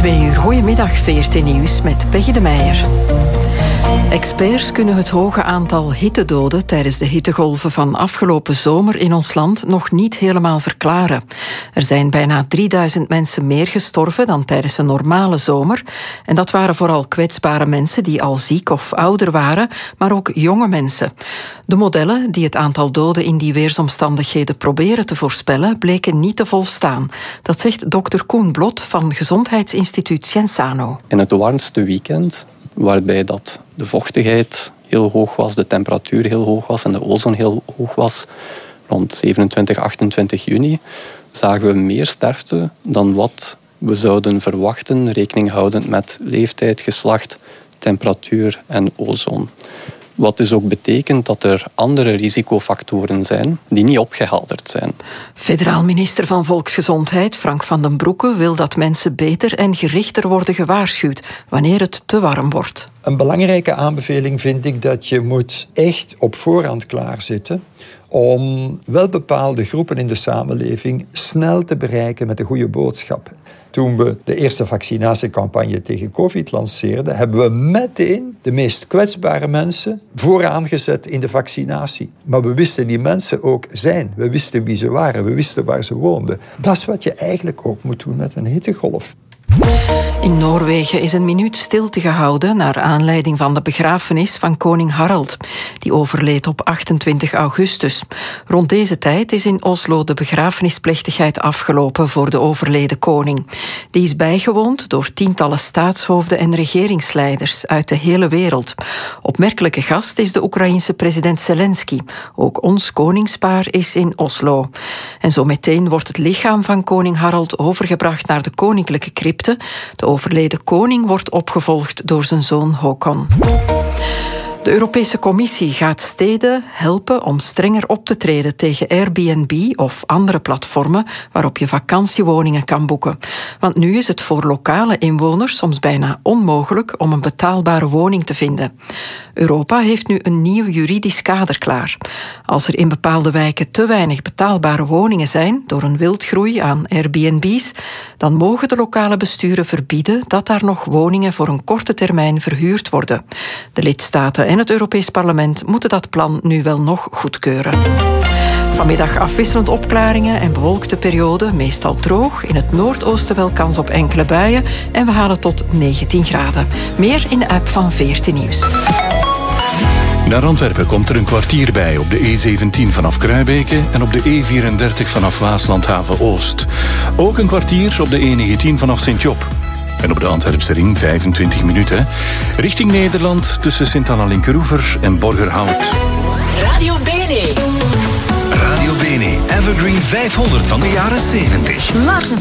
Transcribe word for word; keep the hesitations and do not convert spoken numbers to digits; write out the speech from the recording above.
Twee uur, goedemiddag, V R T Nieuws met Peggy de Meijer. Experts kunnen het hoge aantal hittedoden tijdens de hittegolven van afgelopen zomer in ons land nog niet helemaal verklaren. Er zijn bijna drieduizend mensen meer gestorven dan tijdens een normale zomer. En dat waren vooral kwetsbare mensen die al ziek of ouder waren, maar ook jonge mensen. De modellen die het aantal doden in die weersomstandigheden proberen te voorspellen, bleken niet te volstaan. Dat zegt dokter Koen Blot van Gezondheidsinstituut Genzano. In het warmste weekend, waarbij dat de vochtigheid heel hoog was, de temperatuur heel hoog was en de ozon heel hoog was, rond zevenentwintig, achtentwintig juni, zagen we meer sterfte dan wat we zouden verwachten, rekening houdend met leeftijd, geslacht, temperatuur en ozon. Wat dus ook betekent dat er andere risicofactoren zijn die niet opgehelderd zijn. Federaal minister van Volksgezondheid Frank van den Broeke wil dat mensen beter en gerichter worden gewaarschuwd wanneer het te warm wordt. Een belangrijke aanbeveling vind ik dat je moet echt op voorhand klaarzitten om wel bepaalde groepen in de samenleving snel te bereiken met een goede boodschap. Toen we de eerste vaccinatiecampagne tegen COVID lanceerden, hebben we meteen de meest kwetsbare mensen vooraan gezet in de vaccinatie. Maar we wisten die mensen ook zijn. We wisten wie ze waren. We wisten waar ze woonden. Dat is wat je eigenlijk ook moet doen met een hittegolf. In Noorwegen is een minuut stilte gehouden naar aanleiding van de begrafenis van koning Harald. Die overleed op achtentwintig augustus. Rond deze tijd is in Oslo de begrafenisplechtigheid afgelopen voor de overleden koning. Die is bijgewoond door tientallen staatshoofden en regeringsleiders uit de hele wereld. Opmerkelijke gast is de Oekraïense president Zelensky. Ook ons koningspaar is in Oslo. En zo meteen wordt het lichaam van koning Harald overgebracht naar de koninklijke crypte. De overleden koning wordt opgevolgd door zijn zoon Håkon. De Europese Commissie gaat steden helpen om strenger op te treden tegen Airbnb of andere platformen waarop je vakantiewoningen kan boeken. Want nu is het voor lokale inwoners soms bijna onmogelijk om een betaalbare woning te vinden. Europa heeft nu een nieuw juridisch kader klaar. Als er in bepaalde wijken te weinig betaalbare woningen zijn door een wildgroei aan Airbnb's, dan mogen de lokale besturen verbieden dat daar nog woningen voor een korte termijn verhuurd worden. De lidstaten en het Europees Parlement moeten dat plan nu wel nog goedkeuren. Vanmiddag afwisselend opklaringen en bewolkte periode, meestal droog. In het noordoosten wel kans op enkele buien en we halen tot negentien graden. Meer in de app van V R T Nieuws. Naar Antwerpen komt er een kwartier bij op de E zeventien vanaf Kruibeke en op de E vierendertig vanaf Waaslandhaven-Oost. Ook een kwartier op de E negentien vanaf Sint-Job. En op de Antwerpse ring vijfentwintig minuten. Richting Nederland tussen Sint-Anna-Linkeroever en Borgerhout. Radio Bene. Radio Bene, Evergreen vijfhonderd van de jaren zeventig. Lars